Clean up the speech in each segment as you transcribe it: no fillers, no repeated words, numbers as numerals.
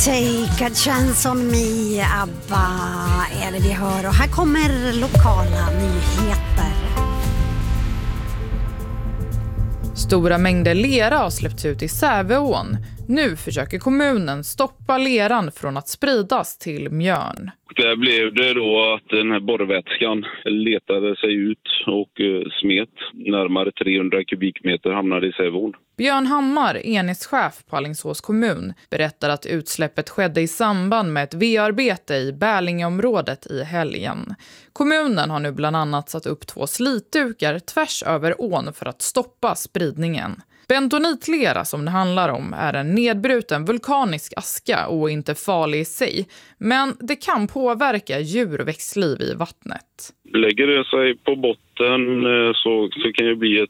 Take a chance on me, ABBA är det vi hör. Och här kommer lokala nyheter. Stora mängder lera har släppts ut i Säveån. Nu försöker kommunen stoppa leran från att spridas till Mjörn. Där blev det då att den här borrvätskan letade sig ut och smet. Närmare 300 kubikmeter hamnade i Säveån. Björn Hammar, enhetschef på Alingsås kommun, berättar att utsläppet skedde i samband med ett V-arbete i Bärlingeområdet i helgen. Kommunen har nu bland annat satt upp 2 slitdukar tvärs över ån för att stoppa spridningen. Bentonitlera som det handlar om är en nedbruten vulkanisk aska och inte farlig i sig, men det kan påverka djur- och växtliv i vattnet. Lägger det sig på botten så kan det bli ett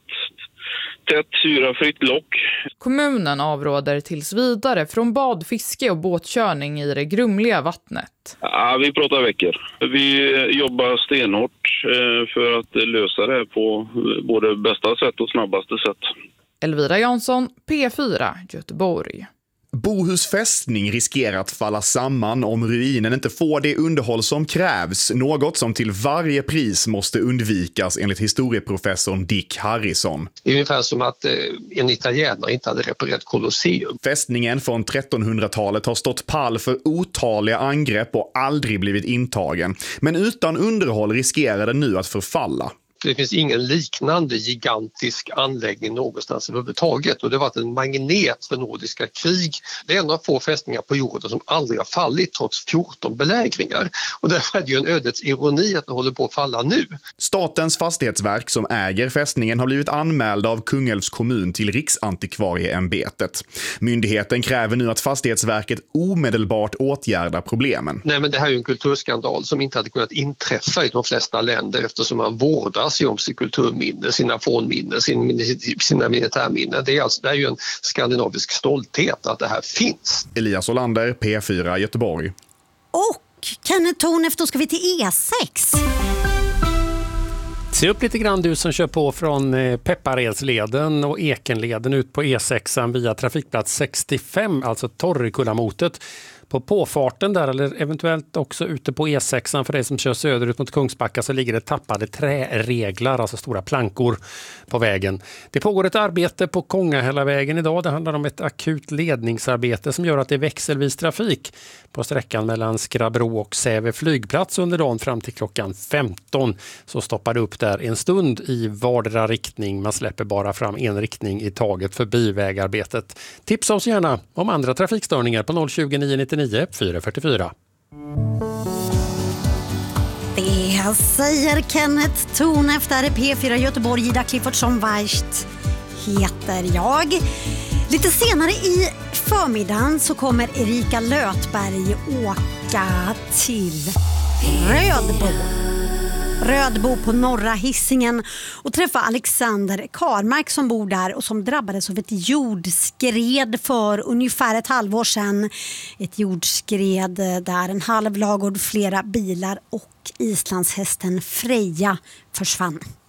tätt syrafritt lock. Kommunen avråder tills vidare från bad, fiske och båtkörning i det grumliga vattnet. Ja, vi pratar veckor. Vi jobbar stenhårt för att lösa det på både bästa sätt och snabbaste sätt. Elvira Jansson, P4, Göteborg. Bohus fästning riskerar att falla samman om ruinen inte får det underhåll som krävs. Något som till varje pris måste undvikas enligt historieprofessorn Dick Harrison. Det är ungefär som att en italienare inte hade reparerat Colosseum. Fästningen från 1300-talet har stått pall för otaliga angrepp och aldrig blivit intagen. Men utan underhåll riskerar den nu att förfalla. Det finns ingen liknande gigantisk anläggning någonstans överhuvudtaget och det har varit en magnet för nordiska krig. Det är en av få fästningar på jorden som aldrig har fallit trots 14 belägringar. Och därför är det ju en ödets ironi att det håller på att falla nu. Statens fastighetsverk som äger fästningen har blivit anmälda av Kungälvs kommun till Riksantikvarieämbetet. Myndigheten kräver nu att Fastighetsverket omedelbart åtgärdar problemen. Nej, men det här är ju en kulturskandal som inte hade kunnat inträffa i de flesta länder eftersom man vårdar sig om sin kulturminne, sina fornminnen, sina militärminnen. Det är ju en skandinavisk stolthet att det här finns. Elias Olander, P4 Göteborg. Och Kenneth Tornef, då ska vi till E6. Se upp lite grann du som kör på från Pepparedsleden och Ekenleden ut på E6 via trafikplats 65, alltså Torrekullamotet. På påfarten där eller eventuellt också ute på E6 för det som kör söderut mot Kungsbacka så ligger det tappade träreglar, alltså stora plankor på vägen. Det pågår ett arbete på Kongahällavägen idag. Det handlar om ett akut ledningsarbete som gör att det är växelvis trafik på sträckan mellan Skrabro och Säve flygplats under dagen fram till klockan 15. Så stoppar det upp där en stund i vardera riktning. Man släpper bara fram en riktning i taget för bivägarbetet. Tipsa oss gärna om andra trafikstörningar på 020 999 444. Det säger Kenneth Tornef, där är P4 Göteborg. Ida Cliffordsson Weist heter jag. Lite senare i förmiddagen så kommer Erika Lötberg åka till Rödbo på norra Hisingen och träffa Alexander Karmark som bor där och som drabbades av ett jordskred för ungefär ett halvår sedan. Ett jordskred där en halv ladugård, flera bilar och islandshästen Freja försvann.